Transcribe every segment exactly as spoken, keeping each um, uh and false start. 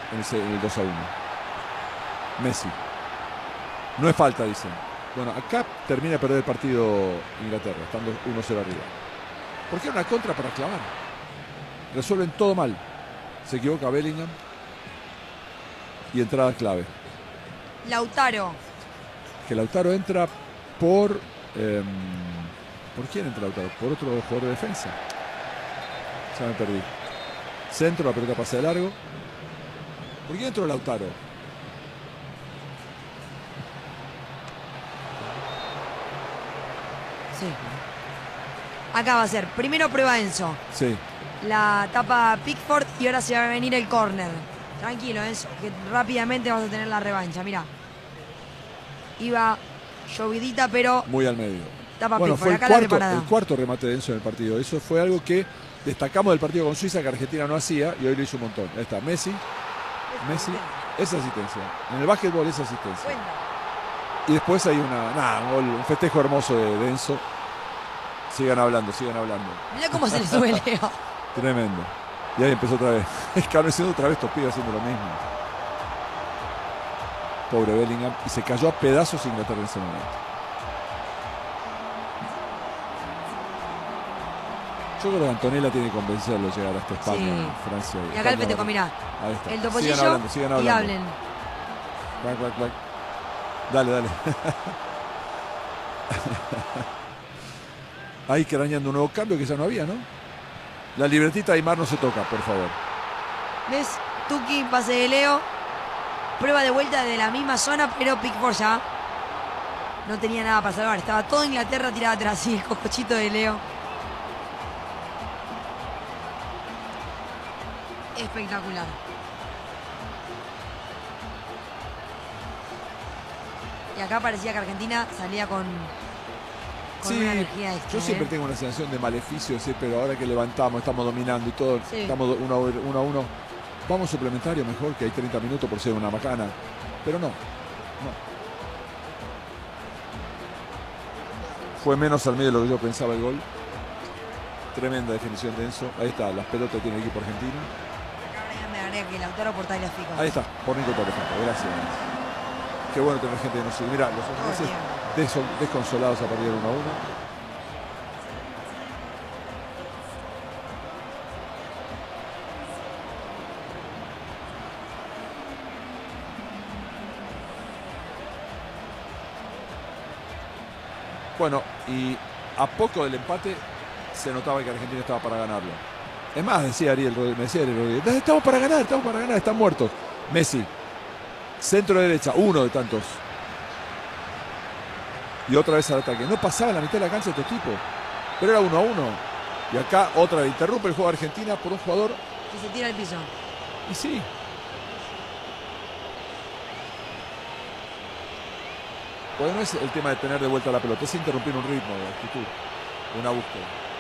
en el, en el dos a uno. Messi. No es falta, dicen. Bueno, acá termina de perder el partido Inglaterra, estando uno cero arriba. Porque era una contra para clavar. Resuelven todo mal. Se equivoca Bellingham. Y entrada clave. Lautaro. Que Lautaro entra por... Eh, ¿Por quién entra Lautaro? Por otro jugador de defensa. Ya me perdí. Centro, la pelota pasa de largo. ¿Por quién entró Lautaro? Sí. Acá va a ser. Primero prueba Enzo. Sí. La tapa Pickford y ahora se va a venir el córner. Tranquilo, Enzo, que rápidamente vamos a tener la revancha. Mirá. Iba llovidita, pero... Muy al medio. Tapa bueno, Pickford. fue Acá el la cuarto, preparada. el cuarto remate de Enzo en el partido. Eso fue algo que destacamos del partido con Suiza, que Argentina no hacía, y hoy lo hizo un montón. Ahí está, Messi. Messi, esa asistencia. En el básquetbol, esa asistencia. Cuenta. Y después hay una, nada, un, gol, un festejo hermoso de, de Enzo. Sigan hablando, sigan hablando. Mirá cómo se le sube Leo. Tremendo. Y ahí empezó otra vez. Escarneciendo otra vez, estos pibes haciendo lo mismo. Pobre Bellingham. Y se cayó a pedazos Inglaterra en ese momento. Yo creo que Antonella tiene que convencerlo de llegar hasta España, Sí. Francia. Y acá el peteco, mirá. Ahí está. El Sigan topollillo hablando, sigan y hablando. hablen. Clac, clac, clac. Dale, dale. Ahí que arañando un nuevo cambio que ya no había, ¿no? La libretita de Aymar no se toca, por favor. ¿Ves? Tuki, pase de Leo. Prueba de vuelta de la misma zona, pero Pickford ya no tenía nada para salvar. Estaba toda Inglaterra tirada atrás. Y el cocochito de Leo. Espectacular. Y acá parecía que Argentina salía con, con Sí, una energía extra. yo siempre ¿eh? tengo una sensación de maleficio, sí, pero ahora que levantamos, estamos dominando y todo, Sí. estamos uno a uno, a uno, vamos suplementario mejor, que hay treinta minutos por ser una macana, pero no, no. Fue menos al medio de lo que yo pensaba el gol. Tremenda definición de Enzo. Ahí está, las pelotas tiene el equipo argentino. Acá Brian me agrega que Lautaro por Tagliafico. Ahí está, por Nico Tagliafico, gracias. Qué bueno tener gente que nos sigue. Mirá, los ingleses des desconsolados a partir del uno a uno. Bueno, y a poco del empate se notaba que Argentina estaba para ganarlo. Es más, decía Ariel Rodríguez, me decía Ariel Rodríguez, estamos para ganar, estamos para ganar, están muertos. Messi, centro derecha, uno de tantos. Y otra vez al ataque. No pasaba la mitad de la cancha de estos tipos, pero era uno a uno. Y acá otra vez interrumpe el juego de Argentina por un jugador. Que se tira al piso. Y sí. Pues no es el tema de tener de vuelta la pelota, es interrumpir un ritmo de actitud, una búsqueda.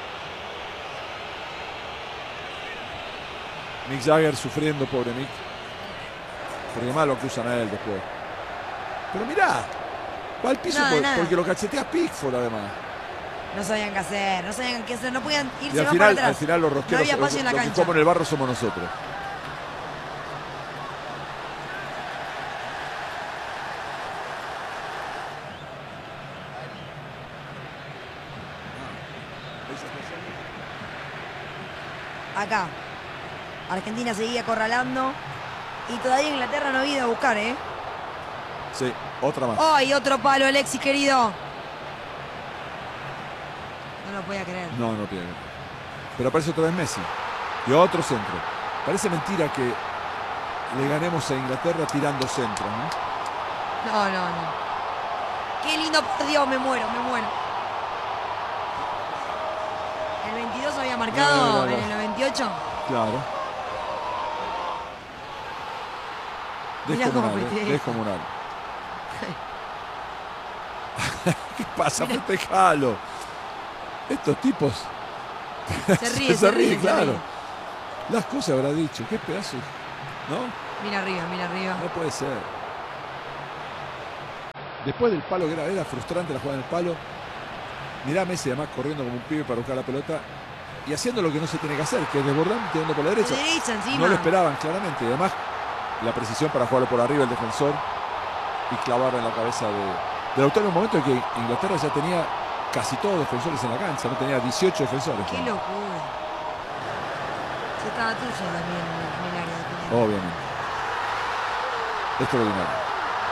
Mick Jagger sufriendo, pobre Mick. Porque más lo acusan a él después. Pero mirá, va al piso Nada, por, nada. porque lo cachetea Pickford además. No sabían qué hacer, no sabían qué hacer, no podían irse Y al más final, para atrás. al final los No rosqueros, había espacio en la los que cancha. comen el barro somos nosotros. Acá. Argentina seguía acorralando. Y todavía Inglaterra no había ido a buscar, ¿eh? Sí, otra más. ¡Ay, otro palo, Alexis, querido! No lo podía creer. No, no pierde. Pero aparece otra vez Messi. Y otro centro. Parece mentira que le ganemos a Inglaterra tirando centros, ¿no? No, no, no. Qué lindo partido, me muero, me muero. El veintidós había marcado No, no, no, no. en el noventa y ocho. Claro. Mirá cómo Descomunal, ¿eh? festeja. Descomunal. ¿Qué pasa? Festejalo. Estos tipos. Se ríe, se ríe, se claro. ríe. Las cosas habrá dicho. Qué pedazo. ¿No? Mira arriba, mira arriba. No puede ser. Después del palo que era, era frustrante la jugada en el palo. Mirá a Messi además corriendo como un pibe para buscar la pelota y haciendo lo que no se tiene que hacer, que es desbordar tirando por la derecha. Por derecha encima. No lo esperaban claramente. Y además la precisión para jugarlo por arriba el defensor y clavarlo en la cabeza de, de Lautaro en un momento en que Inglaterra ya tenía casi todos defensores en la cancha, no tenía dieciocho defensores. Qué ¿no? locura. Se estaba tuyo también en el área de penal. Obviamente. Extraordinario.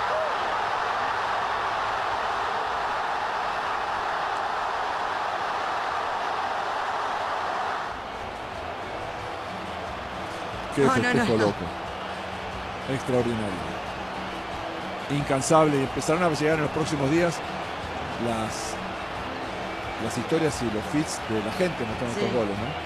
Qué No, no, festejo no, no. loco. Extraordinario. Incansable. Y empezarán a llegar en los próximos días las, las historias y los feeds de la gente mostrando Sí. estos goles, ¿no?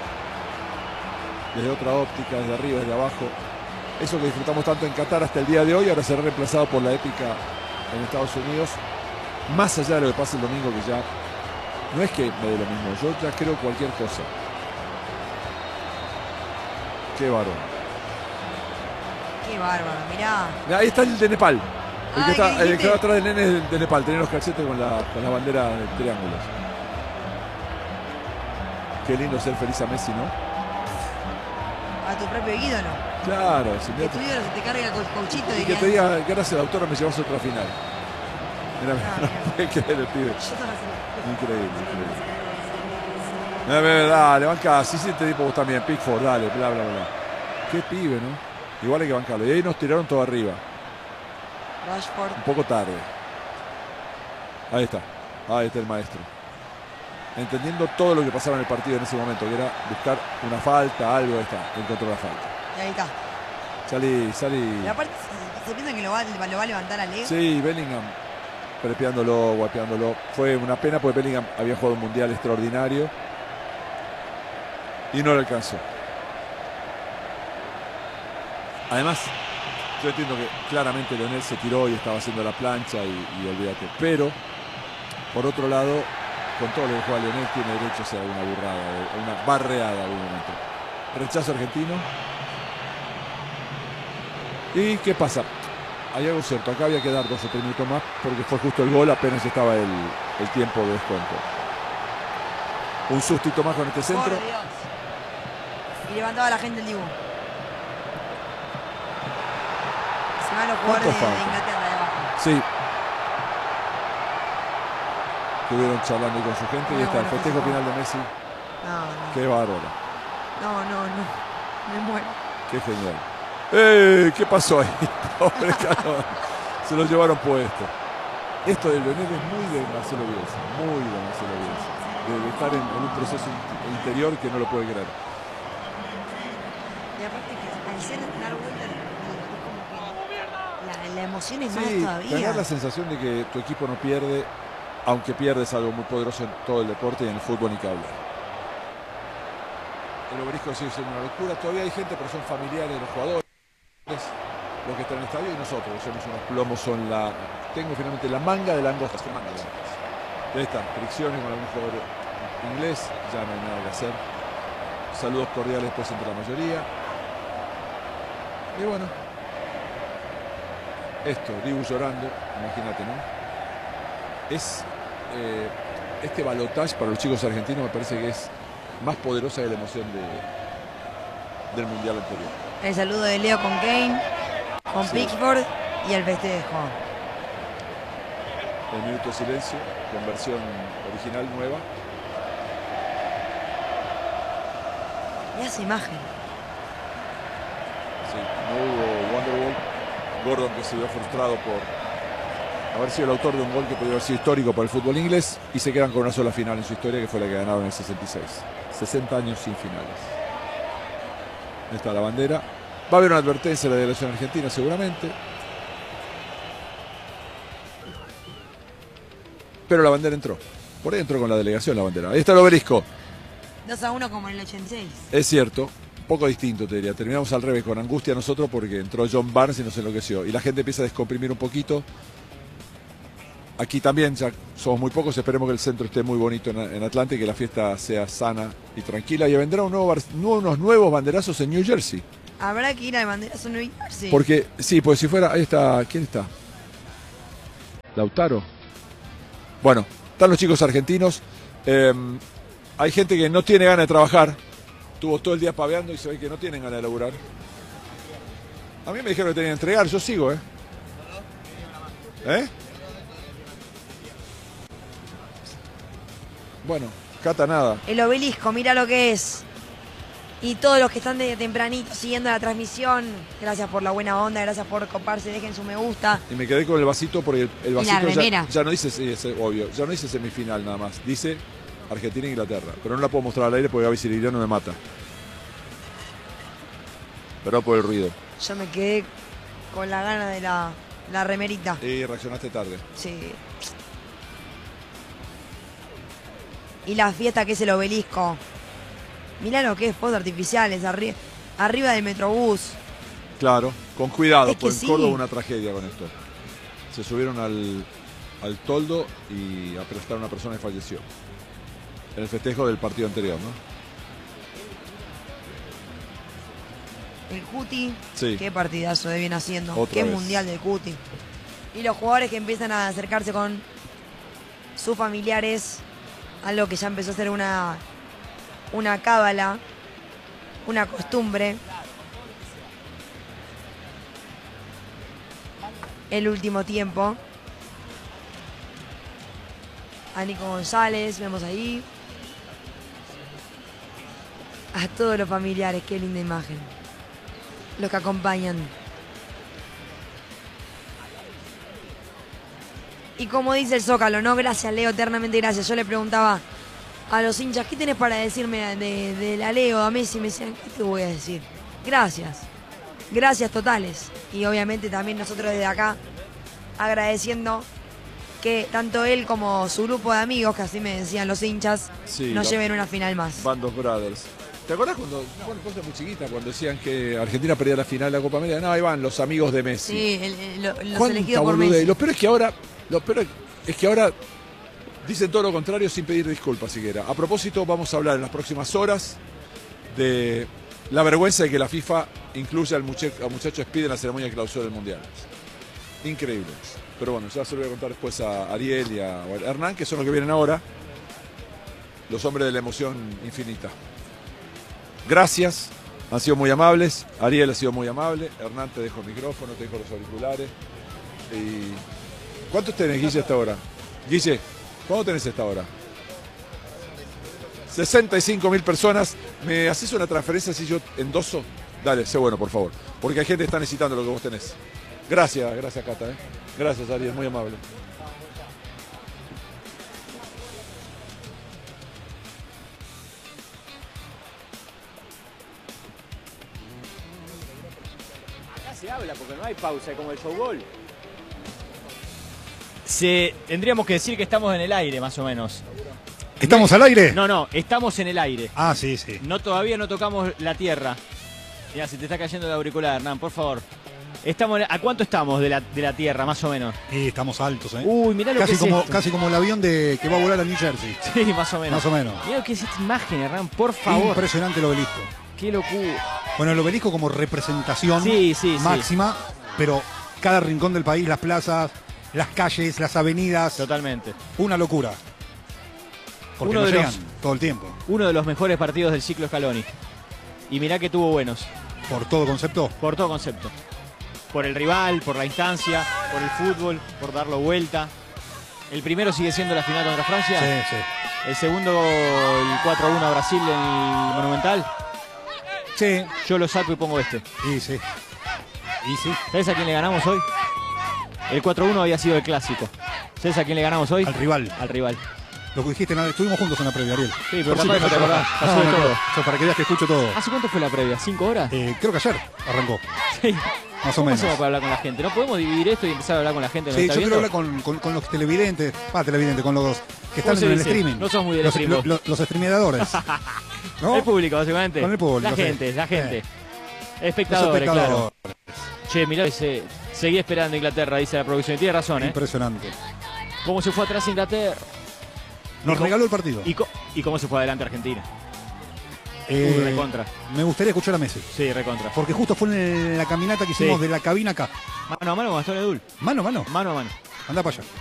Desde otra óptica, desde arriba, desde abajo. Eso que disfrutamos tanto en Qatar hasta el día de hoy, ahora será reemplazado por la épica en Estados Unidos. Más allá de lo que pasa el domingo, que ya no es que me dé lo mismo, yo ya creo cualquier cosa. Qué varón. Qué bárbaro, mirá. Ahí está el de Nepal. El que, Ay, está, ¿qué el que dijiste? va atrás del nene es de Nepal. Tiene los cachetes con la, con la bandera de triángulos. Qué lindo ser feliz a Messi, ¿no? A tu propio ídolo. Claro. Si Que tu ídolo se te carga con cochito y y que te diga, gracias doctora, me llevas a otra final. Mira, Ah, no mira. puede creer el pibe. Yo estaba así. Increíble, increíble. Mira, mira, dale, banca. Sí, sí, te tipo vos también. Pickford, dale, bla, bla, bla. Qué pibe, ¿no? Igual hay que bancarlo. Y ahí nos tiraron todo arriba. Rashford. Un poco tarde. Ahí está. Ahí está el maestro. Entendiendo todo lo que pasaba en el partido en ese momento, que era buscar una falta, algo. Ahí está. Encontró la falta. Y ahí está. Salí, salí. Y aparte, se, se piensa que lo va, lo va a levantar a Leo. Sí, Bellingham. Prepeándolo, guapeándolo. Fue una pena porque Bellingham había jugado un mundial extraordinario. Y no le alcanzó. Además, yo entiendo que claramente Leonel se tiró y estaba haciendo la plancha y, y olvídate. Pero, por otro lado, con todo lo que juega Leonel, tiene derecho a hacer alguna burrada, una barreada en algún momento. Rechazo argentino. ¿Y qué pasa? Hay algo cierto, acá había que dar dos o tres minutos más porque fue justo el gol, apenas estaba el, el tiempo de descuento. Un sustito más con este centro. Por Dios. Y levantaba a la gente el dibujo. Se van los jugadores de, de falta? Inglaterra de abajo. Sí. Estuvieron charlando con su gente y Muy está el bueno, festejo festejo. final de Messi. No, no. Qué bárbaro. No, no, no. Me muero. Qué genial. ¡Eh! ¿Qué pasó ahí? Pobre Cano. Se lo llevaron puesto. Esto de Leonel es muy de Marcelo Bielsa. Muy de Marcelo Bielsa. De, de estar en, en un proceso in- interior que no lo puede creer. Y aparte que al ser dar vuelta al partido, es como que la, la emoción es más Sí, todavía. tener la sensación de que tu equipo no pierde, aunque pierdes algo muy poderoso en todo el deporte y en el fútbol ni que hablar. El obelisco sigue siendo una locura. Todavía hay gente, pero son familiares de los jugadores. Los que están en el estadio y nosotros, que somos unos plomos, son la. Tengo finalmente la manga de langostas. ¿Qué manga de langostas? Ya está, fricciones con algún jugador inglés, ya no hay nada que hacer. Saludos cordiales pues entre la mayoría. Y bueno, esto, Dibu llorando, imagínate, ¿no? Es eh, este balotaje para los chicos argentinos me parece que es más poderosa que la emoción de, del mundial anterior. El saludo de Leo con Kane, con Sí. Pickford y el festejo. El minuto de silencio, con versión original nueva. Y esa imagen. Sí, no hubo Wonderwall. Gordon, que se vio frustrado por haber sido el autor de un gol que podría haber sido histórico para el fútbol inglés, y se quedan con una sola final en su historia, que fue la que ganaron en el sesenta y seis. sesenta años sin finales. Ahí está la bandera. Va a haber una advertencia de la delegación argentina seguramente. Pero la bandera entró. Por ahí entró con la delegación la bandera. Ahí está el obelisco. dos a uno como en el ochenta y seis. Es cierto, un poco distinto te diría. Terminamos al revés, con angustia nosotros porque entró John Barnes y nos enloqueció. Y la gente empieza a descomprimir un poquito. Aquí también ya somos muy pocos, esperemos que el centro esté muy bonito en, en Atlanta y que la fiesta sea sana y tranquila. Y vendrá un nuevo, bar- unos nuevos banderazos en New Jersey. Habrá que ir al banderazo New Jersey. Porque, sí, pues si fuera, ahí está, ¿quién está? Lautaro. Bueno, están los chicos argentinos. Eh, hay gente que no tiene ganas de trabajar. Estuvo todo el día paveando y se ve que no tienen ganas de laburar. A mí me dijeron que tenía que entregar, yo sigo, ¿eh? ¿Eh? Bueno, Cata nada. El obelisco, mira lo que es. Y todos los que están de tempranito siguiendo la transmisión, gracias por la buena onda, gracias por coparse, dejen su me gusta. Y me quedé con el vasito porque el, el vasito la remera. ya, ya no dice, sí, es obvio, ya no dice semifinal nada más, dice Argentina e Inglaterra. Pero no la puedo mostrar al aire porque Gaby Sirigliano me mata. Pero por el ruido. Yo me quedé con la gana de la, la remerita. Y reaccionaste tarde. Sí. Y la fiesta que es el obelisco. Mirá lo que es fuegos artificiales arri arriba del Metrobús. Claro, con cuidado, es que porque en sí. Córdoba una tragedia con esto. Se subieron al, al toldo y aplastaron a una persona y falleció. En el festejo del partido anterior, ¿no? El Cuti, Sí. qué partidazo de viene haciendo. Otra Qué vez. mundial del Cuti. Y los jugadores que empiezan a acercarse con sus familiares. Algo que ya empezó a ser una, una cábala, una costumbre. El último tiempo. A Nico González, vemos ahí. A todos los familiares, qué linda imagen. Los que acompañan. Y como dice el Zócalo, no, gracias Leo, eternamente gracias. Yo le preguntaba a los hinchas, ¿qué tenés para decirme de, de la Leo, a Messi? Me decían, ¿qué te voy a decir? Gracias. Gracias totales. Y obviamente también nosotros desde acá agradeciendo que tanto él como su grupo de amigos, que así me decían los hinchas, Sí, nos la- lleven una final más. Band of Brothers. ¿Te acordás cuando, bueno, cosa muy chiquita, cuando decían que Argentina perdía la final de la Copa América? No, ahí van los amigos de Messi. Sí, el- el- lo- los ¿Cuánta elegidos por boludez? Messi. Lo peor es que ahora, lo peor es que ahora dicen todo lo contrario sin pedir disculpas siquiera. A propósito, vamos a hablar en las próximas horas de la vergüenza de que la FIFA incluya al muchacho, al muchacho Speed en la ceremonia de clausura del Mundial. Increíble. Pero bueno, ya se lo voy a contar después a Ariel y a Hernán, que son los que vienen ahora. Los hombres de la emoción infinita. Gracias, han sido muy amables. Ariel ha sido muy amable. Hernán, te dejo el micrófono, te dejo los auriculares. Y... ¿Cuántos tenés, Guille, a esta hora? Guille, ¿cuánto tenés a esta hora? sesenta y cinco mil personas. ¿Me haces una transferencia si yo endoso? Dale, sé bueno, por favor. Porque hay gente que está necesitando lo que vos tenés. Gracias, gracias, Cata. ¿eh? Gracias, Ariel, muy amable. Acá se habla porque no hay pausa, como el showball. Se, tendríamos que decir que estamos en el aire, más o menos. ¿Estamos al aire? No, no, estamos en el aire. Ah, sí, sí. No, todavía no tocamos la tierra. Mira, se te está cayendo el auricular, Hernán, por favor. Estamos, ¿a cuánto estamos de la, de la tierra, más o menos? Y estamos altos, ¿eh? Uy, mirá lo casi que es como esto. Casi como el avión de que va a volar a New Jersey. Sí, más o menos. Más o menos. Mirá lo que es esta imagen, Hernán, por favor. Impresionante el obelisco. Qué locura. Bueno, el obelisco como representación Sí, sí, sí. máxima, pero cada rincón del país, las plazas, las calles, las avenidas, Totalmente. una locura. Porque Uno no de llegan los- todo el tiempo. Uno de los mejores partidos del ciclo Scaloni. Y mirá que tuvo buenos. Por todo concepto. Por todo concepto. Por el rival, por la instancia, por el fútbol, por darlo vuelta. El primero sigue siendo la final contra Francia. Sí, sí. El segundo, el cuatro a uno a Brasil en el Monumental. Sí, Yo lo saco y pongo este. y sí. Y sí. ¿Sabes a quién le ganamos hoy? El cuatro a uno había sido el clásico. ¿Sabes a quién le ganamos hoy? Al rival. Al rival. Lo que dijiste, nada, estuvimos juntos en la previa, Ariel. Sí, pero Por si capaz no te acordás. No, Pasó de no, todo. no. Yo para que veas que escucho todo. ¿Hace cuánto fue la previa? ¿Cinco horas? Eh, creo que ayer arrancó, Sí. más o ¿Cómo menos. hacemos para hablar con la gente? ¿No podemos dividir esto y empezar a hablar con la gente que Sí, nos yo está quiero viendo? hablar con, con- con los televidentes, ah, televidentes, con los que están ¿Cómo se en el dice? streaming. No sos muy del los, stream, lo- vos. lo- los streameadores. ¿No? El público, básicamente. Con el público, La sí. gente, la gente. Los Espectadores, espectadores. claro. Che, mirá, se, seguí esperando Inglaterra, dice la producción. Y tiene razón, ¿eh? Impresionante. Cómo se fue atrás Inglaterra. Nos Y co- regaló el partido. Y, co- y cómo se fue adelante Argentina. Eh, Uh, recontra. Me gustaría escuchar a Messi. Sí, recontra. Porque justo fue en la caminata que hicimos Sí. de la cabina acá. Mano a mano con Gastón Edul. Mano, mano. Mano a mano. Anda para allá.